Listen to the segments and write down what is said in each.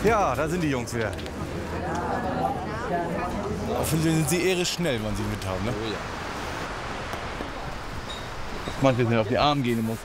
Ja, da sind die Jungs wieder. Da sind sie eher schnell, wenn sie mit haben, ne? Oh ja. Manche sind auf die Arme gehen muss.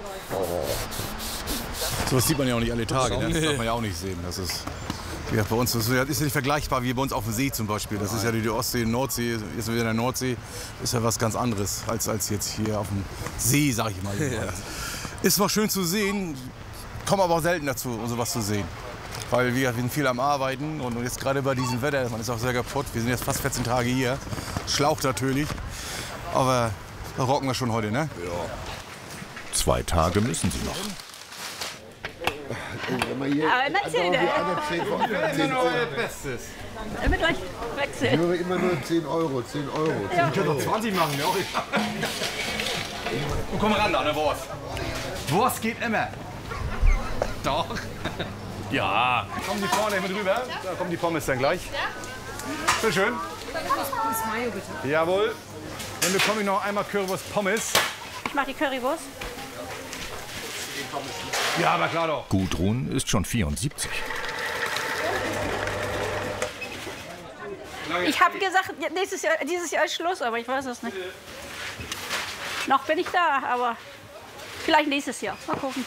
So was sieht man ja auch nicht alle Tage, ne? Das darf man ja auch nicht sehen. Das ist ja, bei uns das ist ja nicht vergleichbar wie bei uns auf dem See zum Beispiel. Das ist ja die Ostsee, Nordsee, jetzt wieder in der Nordsee. Ist ja was ganz anderes als jetzt hier auf dem See, sag ich mal. Ja. Ist mal schön zu sehen, komme aber auch selten dazu, sowas zu sehen. Weil wir sind viel am Arbeiten und jetzt gerade bei diesem Wetter, man ist auch sehr kaputt. Wir sind jetzt fast 14 Tage hier, schlaucht natürlich, aber da rocken wir schon heute, ne? Ja. 2 Tage müssen sie noch. Aber immer 10 Euro. Bestes. Immer gleich wechseln. Ich höre immer nur 10 Euro, 10 Euro. Ja. Ich könnte doch 20 machen, ne? Und komm ran da, ne Wurst. Wurst geht immer. Doch. Ja. Kommen die vorne mit rüber? Da kommen die Pommes dann gleich. Ja. Bitte schön. Pommes Mayo, bitte. Jawohl. Dann bekomme ich noch einmal Currywurst Pommes. Ich mache die Currywurst. Ja, aber klar doch. Gudrun ist schon 74. Ich habe gesagt, dieses Jahr ist Schluss, aber ich weiß es nicht. Noch bin ich da, aber vielleicht nächstes Jahr. Mal gucken.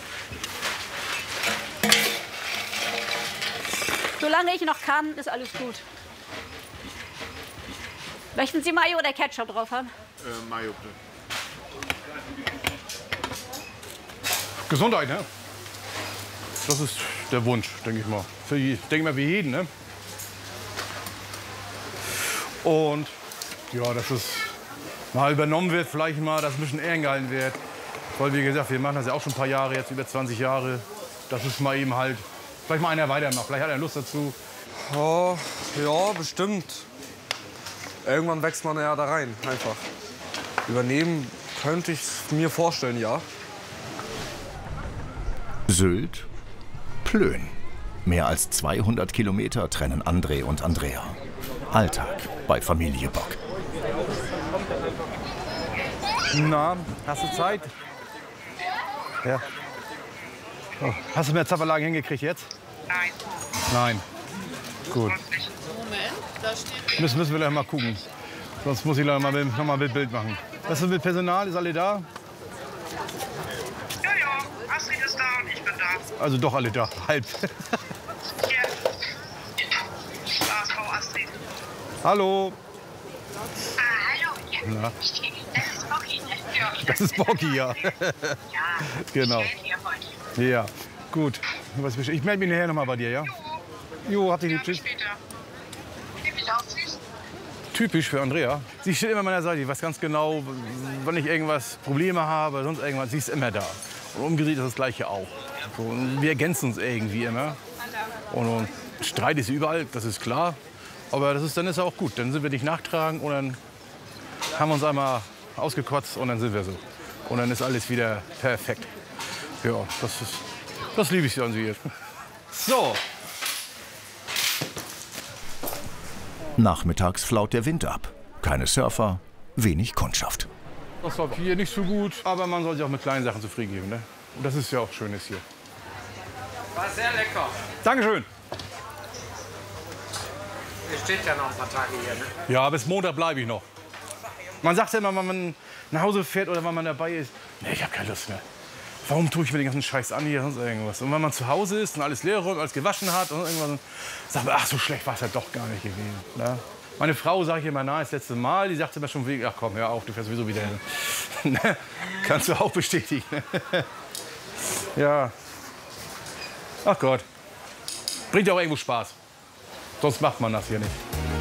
Solange ich noch kann, ist alles gut. Möchten Sie Mayo oder Ketchup drauf haben? Mayo, bitte. Gesundheit, ne? Das ist der Wunsch, denke ich mal. Denke mal wie jeden, ne? Und ja, dass es mal übernommen wird, vielleicht mal, dass ein bisschen eher gehalten wird. Weil, wie gesagt, wir machen das ja auch schon ein paar Jahre, jetzt über 20 Jahre. Das ist mal eben halt, vielleicht mal einer weitermacht, vielleicht hat er Lust dazu. Oh, ja, bestimmt. Irgendwann wächst man ja da rein, einfach. Übernehmen könnte ich mir vorstellen, ja. Sylt, Plön. Mehr als 200 Kilometer trennen André und Andrea. Alltag bei Familie Bock. Na, hast du Zeit? Ja. Oh, hast du mehr Zapperlagen hingekriegt jetzt? Nein. Nein. Gut. Moment, da steht. Müssen wir gleich mal gucken. Sonst muss ich noch mal ein Bild machen. Was ist mit Personal? Ist alle da? Ja, ja, Astrid ist da und ich bin da. Also doch alle da. Halb. Hier. Da ist Frau Astrid. Hallo. Ah, hallo. Ja. Na? Das ist Bocky, ne? Ja. Das ist Bocky, ja. Ja. Genau. Ich helfe ihr heute. Ja, gut. Ich melde mich nachher noch mal bei dir, ja? Jo, habt ihr lieb. Tschüss. Später. Typisch auch süß. Typisch für Andrea. Sie steht immer an meiner Seite. Ich weiß ganz genau, wenn ich irgendwas Probleme habe, sonst irgendwas, sie ist immer da. Und umgedreht ist das Gleiche auch. So, und wir ergänzen uns irgendwie immer. Und Streit ist überall, das ist klar. Aber dann ist auch gut. Dann sind wir nicht nachtragen und dann haben wir uns einmal ausgekotzt und dann sind wir so. Und dann ist alles wieder perfekt. Ja, das liebe ich an Sie. So. Nachmittags flaut der Wind ab. Keine Surfer, wenig Kundschaft. Das war hier nicht so gut, aber man soll sich auch mit kleinen Sachen zufrieden geben. Ne? Und das ist ja auch Schönes hier. War sehr lecker. Dankeschön. Ihr steht ja noch ein paar Tage hier, ne? Ja, bis Montag bleibe ich noch. Man sagt ja immer, wenn man nach Hause fährt oder wenn man dabei ist, nee, ich habe keine Lust mehr. Warum tue ich mir den ganzen Scheiß an hier, sonst irgendwas? Und wenn man zu Hause ist und alles leer räumt, alles gewaschen hat und irgendwas, sagt man, ach, so schlecht war es ja doch gar nicht gewesen. Ne? Meine Frau sage ich immer, na, das letzte Mal, die sagte mir schon, ach komm, hör auf, du fährst sowieso wieder hin. Kannst du auch bestätigen. Ja. Ach Gott. Bringt ja auch irgendwo Spaß. Sonst macht man das hier nicht.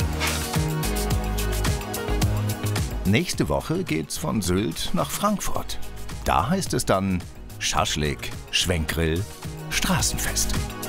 Nächste Woche geht's von Sylt nach Frankfurt. Da heißt es dann Schaschlik, Schwenkgrill, Straßenfest.